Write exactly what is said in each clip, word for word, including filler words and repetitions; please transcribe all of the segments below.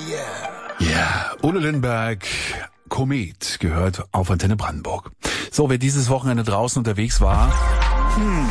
Yeah. Yeah. Udo Lindenberg, Komet, gehört auf Antenne Brandenburg. So, wer dieses Wochenende draußen unterwegs war, hm,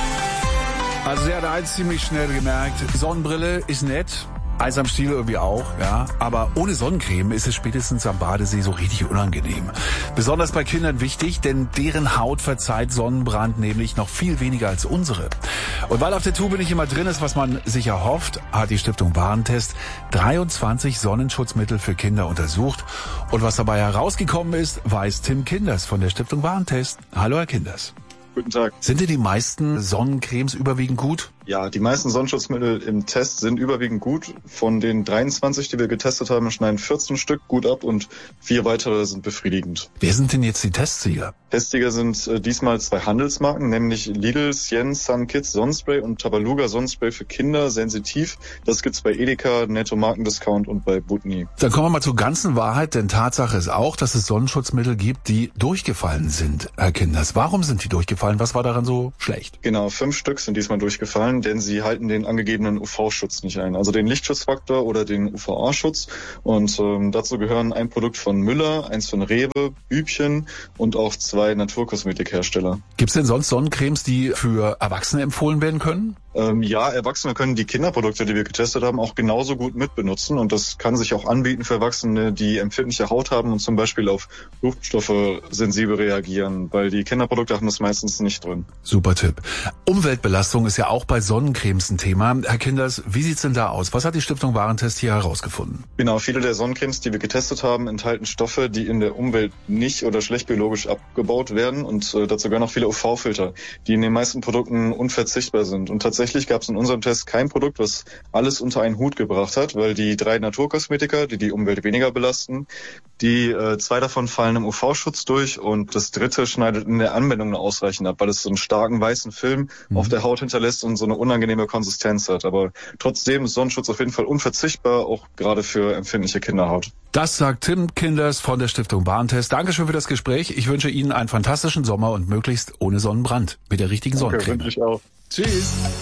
also der hat eins ziemlich schnell gemerkt, Sonnenbrille ist nett, Eis am Stiel irgendwie auch, ja, aber ohne Sonnencreme ist es spätestens am Badesee so richtig unangenehm. Besonders bei Kindern wichtig, denn deren Haut verzeiht Sonnenbrand nämlich noch viel weniger als unsere. Und weil auf der Tube nicht immer drin ist, was man sich erhofft, hat die Stiftung Warentest dreiundzwanzig Sonnenschutzmittel für Kinder untersucht. Und was dabei herausgekommen ist, weiß Tim Kinders von der Stiftung Warentest. Hallo, Herr Kinders. Guten Tag. Sind dir die meisten Sonnencremes überwiegend gut? Ja, die meisten Sonnenschutzmittel im Test sind überwiegend gut. Von den dreiundzwanzig, die wir getestet haben, schneiden vierzehn Stück gut ab und vier weitere sind befriedigend. Wer sind denn jetzt die Testsieger? Testsieger sind äh, diesmal zwei Handelsmarken, nämlich Lidl, Sien, Sun Kids Sonnenspray und Tabaluga Sonnenspray für Kinder, sensitiv. Das gibt's bei Edeka, Netto Markendiscount und bei Butni. Dann kommen wir mal zur ganzen Wahrheit, denn Tatsache ist auch, dass es Sonnenschutzmittel gibt, die durchgefallen sind, Herr Kinders. Warum sind die durchgefallen? Was war daran so schlecht? Genau, fünf Stück sind diesmal durchgefallen, denn sie halten den angegebenen U V-Schutz nicht ein, also den Lichtschutzfaktor oder den U V A-Schutz. Und ähm, dazu gehören ein Produkt von Müller, eins von Rewe, Bübchen und auch zwei Naturkosmetikhersteller. Gibt es denn sonst Sonnencremes, die für Erwachsene empfohlen werden können? Ähm, ja, Erwachsene können die Kinderprodukte, die wir getestet haben, auch genauso gut mitbenutzen. Und das kann sich auch anbieten für Erwachsene, die empfindliche Haut haben und zum Beispiel auf Duftstoffe sensibel reagieren, weil die Kinderprodukte haben das meistens nicht drin. Super Tipp. Umweltbelastung ist ja auch bei Sonnencremes ein Thema. Herr Kinders, wie sieht's denn da aus? Was hat die Stiftung Warentest hier herausgefunden? Genau, viele der Sonnencremes, die wir getestet haben, enthalten Stoffe, die in der Umwelt nicht oder schlecht biologisch abgebaut werden. Und äh, dazu gehören auch viele U V-Filter, die in den meisten Produkten unverzichtbar sind. Und tatsächlich Tatsächlich gab es in unserem Test kein Produkt, was alles unter einen Hut gebracht hat, weil die drei Naturkosmetika, die die Umwelt weniger belasten, die äh, zwei davon fallen im U V-Schutz durch und das dritte schneidet in der Anwendung ausreichend ab, weil es so einen starken weißen Film mhm. auf der Haut hinterlässt und so eine unangenehme Konsistenz hat. Aber trotzdem ist Sonnenschutz auf jeden Fall unverzichtbar, auch gerade für empfindliche Kinderhaut. Das sagt Tim Kinders von der Stiftung Warentest. Dankeschön für das Gespräch. Ich wünsche Ihnen einen fantastischen Sommer und möglichst ohne Sonnenbrand mit der richtigen Danke, Sonnencreme. wünsche ich auch. Tschüss.